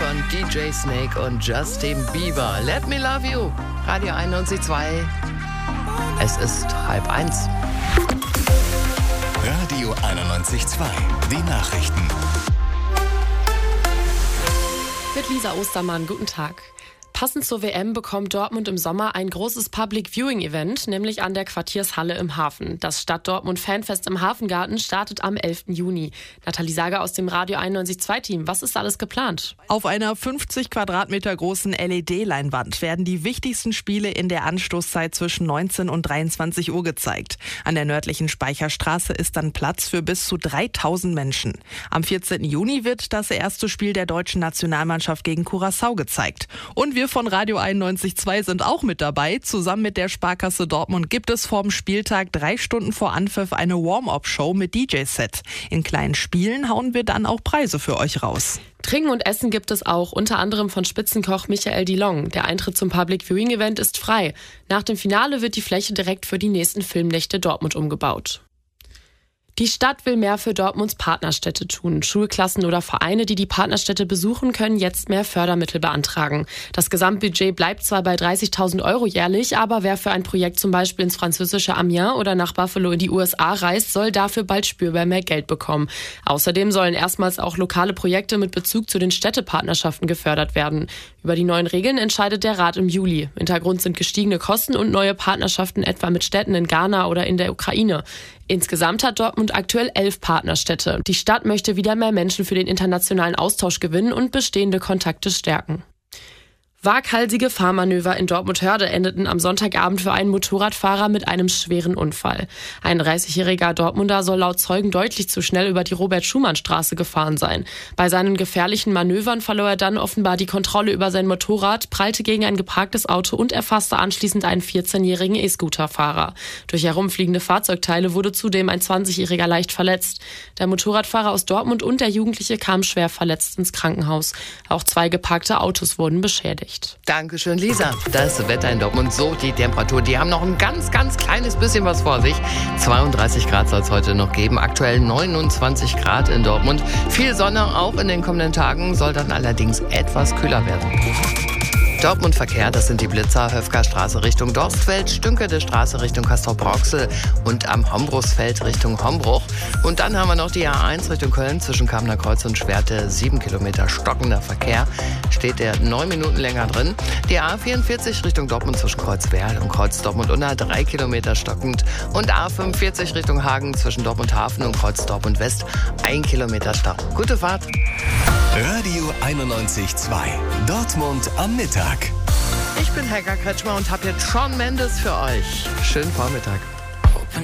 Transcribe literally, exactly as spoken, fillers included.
von D J Snake und Justin Bieber. Let Me Love You, Radio einundneunzig Komma zwei. Es ist halb eins. Radio einundneunzig Komma zwei, die Nachrichten. Mit Lisa Ostermann, guten Tag. Passend zur W M bekommt Dortmund im Sommer ein großes Public-Viewing-Event, nämlich an der Quartiershalle im Hafen. Das Stadt-Dortmund-Fanfest im Hafengarten startet am elften Juni. Nathalie Sager aus dem Radio einundneunzig Komma zwei Team. Was ist alles geplant? Auf einer fünfzig Quadratmeter großen L E D-Leinwand werden die wichtigsten Spiele in der Anstoßzeit zwischen neunzehn und dreiundzwanzig Uhr gezeigt. An der nördlichen Speicherstraße ist dann Platz für bis zu dreitausend Menschen. Am vierzehnten Juni wird das erste Spiel der deutschen Nationalmannschaft gegen Curaçao gezeigt. Und wir von Radio einundneunzig Komma zwei sind auch mit dabei. Zusammen mit der Sparkasse Dortmund gibt es vorm Spieltag drei Stunden vor Anpfiff eine Warm-up-Show mit D J-Set. In kleinen Spielen hauen wir dann auch Preise für euch raus. Trinken und Essen gibt es auch, unter anderem von Spitzenkoch Michael Dilong. Der Eintritt zum Public Viewing Event ist frei. Nach dem Finale wird die Fläche direkt für die nächsten Filmnächte Dortmund umgebaut. Die Stadt will mehr für Dortmunds Partnerstädte tun. Schulklassen oder Vereine, die die Partnerstädte besuchen, können jetzt mehr Fördermittel beantragen. Das Gesamtbudget bleibt zwar bei dreißigtausend Euro jährlich, aber wer für ein Projekt zum Beispiel ins französische Amiens oder nach Buffalo in die U S A reist, soll dafür bald spürbar mehr Geld bekommen. Außerdem sollen erstmals auch lokale Projekte mit Bezug zu den Städtepartnerschaften gefördert werden. Über die neuen Regeln entscheidet der Rat im Juli. Hintergrund sind gestiegene Kosten und neue Partnerschaften etwa mit Städten in Ghana oder in der Ukraine. Insgesamt hat Dortmund aktuell elf Partnerstädte. Die Stadt möchte wieder mehr Menschen für den internationalen Austausch gewinnen und bestehende Kontakte stärken. Waghalsige Fahrmanöver in Dortmund-Hörde endeten am Sonntagabend für einen Motorradfahrer mit einem schweren Unfall. Ein dreißigjähriger Dortmunder soll laut Zeugen deutlich zu schnell über die Robert-Schumann-Straße gefahren sein. Bei seinen gefährlichen Manövern verlor er dann offenbar die Kontrolle über sein Motorrad, prallte gegen ein geparktes Auto und erfasste anschließend einen vierzehnjährigen E-Scooter-Fahrer. Durch herumfliegende Fahrzeugteile wurde zudem ein zwanzigjähriger leicht verletzt. Der Motorradfahrer aus Dortmund und der Jugendliche kamen schwer verletzt ins Krankenhaus. Auch zwei geparkte Autos wurden beschädigt. Dankeschön, Lisa. Das Wetter in Dortmund, so die Temperatur. Die haben noch ein ganz, ganz kleines bisschen was vor sich. zweiunddreißig Grad soll es heute noch geben. Aktuell neunundzwanzig Grad in Dortmund. Viel Sonne auch in den kommenden Tagen, soll dann allerdings etwas kühler werden. Dortmund-Verkehr, das sind die Blitzer, Höfker-Straße Richtung Dorstfeld, Stünkede Straße Richtung Castrop-Rauxel und am Hombrusfeld Richtung Hombruch. Und dann haben wir noch die A eins Richtung Köln zwischen Kamener Kreuz und Schwerte, sieben Kilometer stockender Verkehr, steht der neun Minuten länger drin. Die A vierundvierzig Richtung Dortmund zwischen Kreuzwerl und Kreuz Dortmund-Unna, drei Kilometer stockend. Und A fünfundvierzig Richtung Hagen zwischen Dortmund Hafen und Kreuz Dortmund West, ein Kilometer Stau. Gute Fahrt! Radio einundneunzig Komma zwei, Dortmund am Mittag. Ich bin Helga Kretschmer und habe jetzt Shawn Mendes für euch. Schönen Vormittag.